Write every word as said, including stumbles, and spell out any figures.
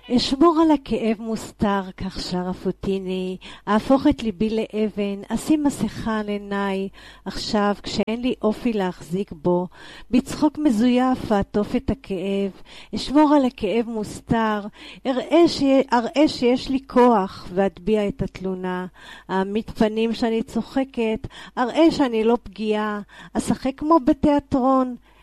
אשמור על הכאב מוסתר, כך שר הפוטיני, אהפוך את ליבי לאבן, אשים מסכה על עיניי, עכשיו כשאין לי אופי להחזיק בו, בצחוק מזויף אעטוף את הכאב, אשמור על הכאב מוסתר, אראה, ש... אראה שיש לי כוח ואטביע את התלונה, העמיד פנים שאני צוחקת, אראה שאני לא פגיעה, אשחק כמו בתיאטרון,